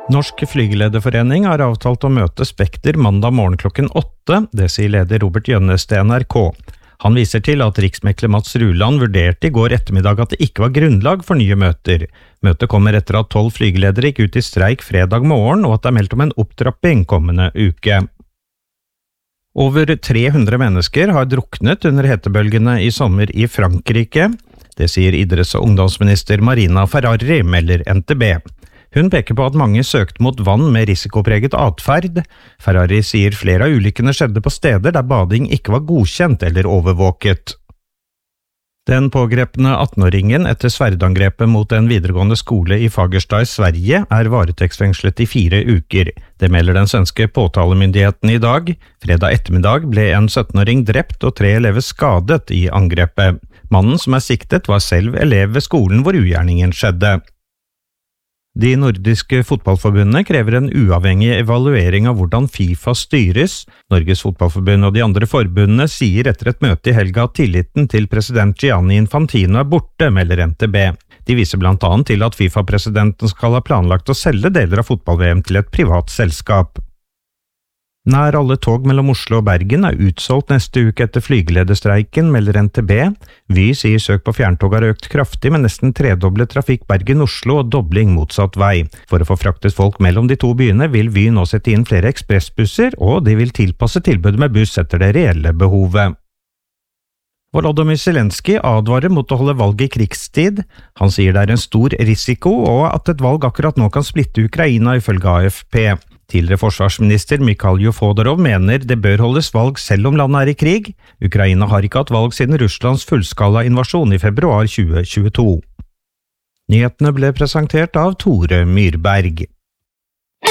Norsk Flygelederforening har avtalt å møte Spekter mandag morgen klokken 8, det sier leder Robert Gjønnes til NRK. Han viser til at riksmekler Mats Ruland vurderte i går ettermiddag at det ikke var grunnlag for nye møter. Møtet kommer etter at 12 flygeledere gikk ut i streik fredag morgen, og at det er meldt om en opptrapping kommende uke. Over 300 mennesker har druknet under hetebølgene i sommer i Frankrike. Det sier idretts- og ungdomsminister Marina Ferrari, melder NTB. Hun peker på at mange søkte mot vann med risikopreget atferd. Ferrari sier flere av ulykkene skjedde på steder der bading ikke var godkjent eller overvåket. Den pågrepne 18-åringen etter sverdangrepet mot en videregående skole i Fagersta i Sverige er varetektsfengslet i 4 uker. Det melder den svenske påtalemyndigheten i dag. Fredag ettermiddag ble en 17-åring drept og 3 elever skadet i angrepet. Mannen som er siktet var selv elev ved skolen hvor ugjerningen skjedde. De nordiske fotballforbundene krever en uavhengig evaluering av hvordan FIFA styres. Norges fotballforbund og de andre forbundene sier etter et møte i helga at tilliten til president Gianni Infantino er borte, melder NTB. De viser blant annet til at FIFA-presidenten skal ha planlagt å selge deler av fotball-VM til et privat selskap. Nær alle tog mellom Oslo og Bergen er utsolgt neste uke etter flygelederstreiken, melder NTB. Vy sier søk på fjerntog har økt kraftig med nesten 3-doblet trafikk Bergen-Oslo og dobling motsatt vei. For å få fraktet folk mellom de to byene vil Vy nå sette inn flere ekspressbusser, og de vil tilpasse tilbudet med buss etter det reelle behovet. Volodymyr Zelenskyj advarer mot å holde valg i krigstid. Han sier det er en stor risiko, og at et valg akkurat nå kan splitte Ukraina, ifølge AFP. Tidligere forsvarsminister Mikhail Fodorov mener det bør holdes valg selv om landet er i krig. Ukraina har ikke hatt valg siden Russlands fullskala invasjon i februar 2022. Nyhetene ble presentert av Tore Myrberg.